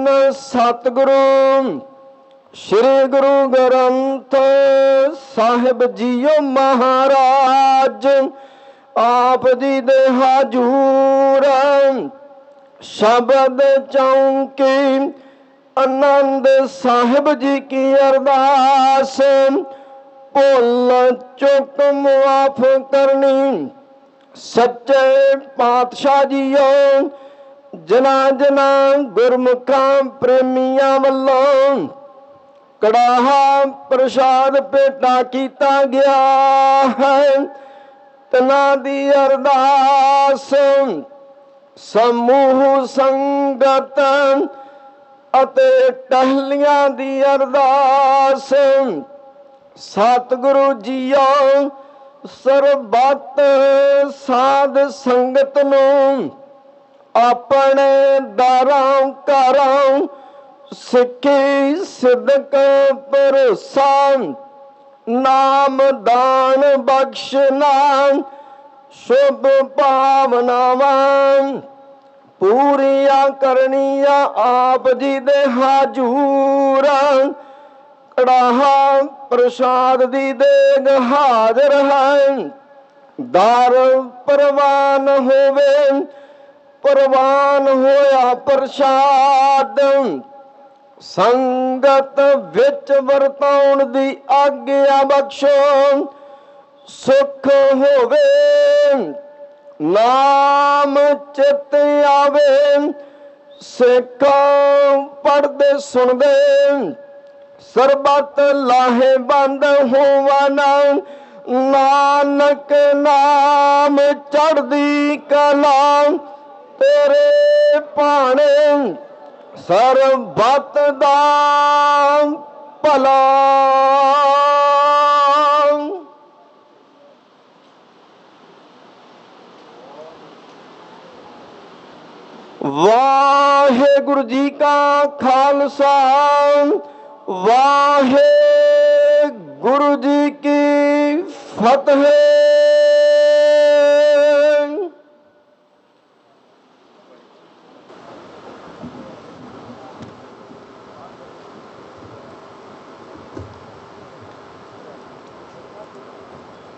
सतगुरु श्री गुरु ग्रंथ साहिब जीओ महाराज आप जी दे हाजूर शब्द चौंकी आनंद साहिब जी की अरदास भुल चुक मुआफ करनी सच्चे पातशाह जीओ जना जना गुरमुखां प्रेमियां वल्लों कड़ाहा प्रसाद भेटा किया गया है तना दी अरदास समूह संगत अते टहलियां दी अरदास सतगुरु जीओ सरबत साध संगत नूं अपने दारां घरां सिक्खी सिदक भरोसा नाम दान बख्शना शुभ भावनावां पूरियां करनियां आप जी दे हाजूर कड़ाहा प्रसाद दी देग हाजर है दर परवान होवे परवान होया प्रसाद संगत विच वरताउण दी आग्या बख्शो सुख होवे नाम चित आवे सिख पढ़दे सुनदे सरबत लाहे बंद होवना नानक नाम चढ़दी कला तेरे भाणे सरबत दा भला वाहेगुरु जी का खालसा वाहे गुरु जी की फतेह।